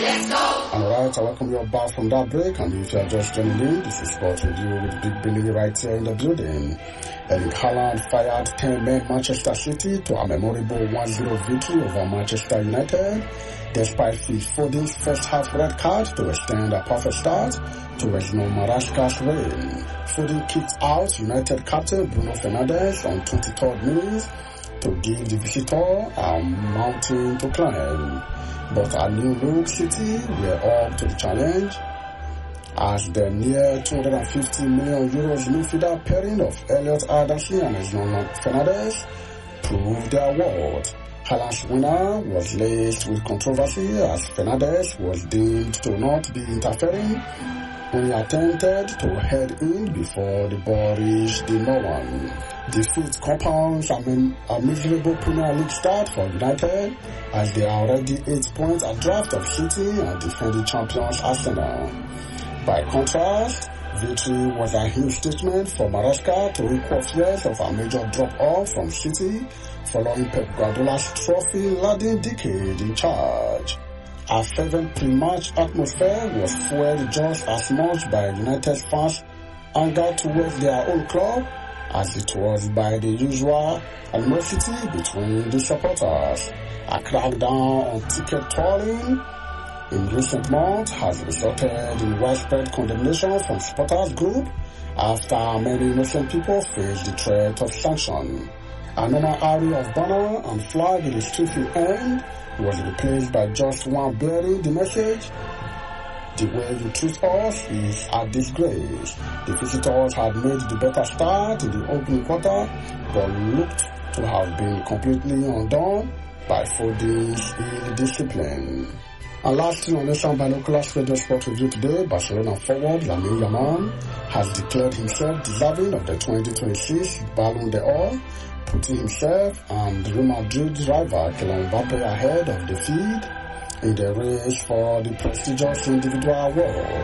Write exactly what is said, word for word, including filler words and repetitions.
Alright, I welcome you back from that break, and if you are just joining in, this is Sports Review with Big Billy right here in the building. Erling Haaland fired ten men Manchester City to a memorable one zero victory over Manchester United, despite Phil Foden's first half red card to extend a perfect start to Reginald Maresca's reign. Foden kicked out United captain Bruno Fernandes on twenty-third minute to give the visitor a mountain to climb. But a new look City were up to the challenge as the near two hundred fifty million euros midfielder pairing of Elliot Anderson and Reginald Fernandes proved their worth. Haaland's winner was laced with controversy as Fernandes was deemed to not be interfering when he attempted to head in before the ball reached the no one. Defeat compounds a, a miserable Premier League start for United as they are already eight points adrift of City and defending champions Arsenal. By contrast, victory was a huge statement for Maresca to equal fears of a major drop-off from City following Pep Guardiola's trophy-laden decade in charge. A fervent pre-match atmosphere was fueled just as much by United fans' anger towards their own club as it was by the usual animosity between the supporters. A crackdown on ticket tolling in recent months has resulted in widespread condemnation from supporters group after many innocent people face the threat of sanction. A normal area of banner and flag in the street end was replaced by just one bearing the message, "The way you treat us is a disgrace." The visitors had made the better start in the opening quarter, but looked to have been completely undone by Foden's ill-discipline. And lastly, on Nation Binoculars Radio Sport Review today, Barcelona forward Lamine Yamal has declared himself deserving of the twenty twenty-six Ballon d'Or, putting himself and Real Madrid rival Kylian Mbappe ahead of the field in the race for the prestigious individual award.